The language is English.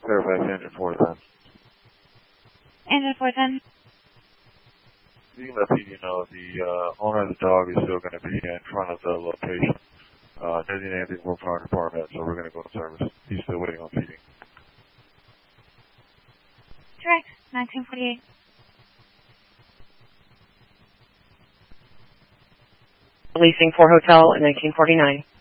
Fairfax Engine 410. Engine 410. You can let PD know the owner of the dog is still going to be in front of the location. Designated for fire department, so we're going to go to service. He's still waiting on feeding. Direct, 1948. Releasing for hotel at 1949.